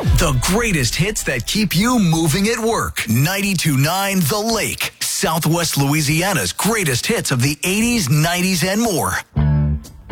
The greatest hits that keep you moving at work. 92.9 The Lake. Southwest Louisiana's greatest hits of the 80s, 90s, and more.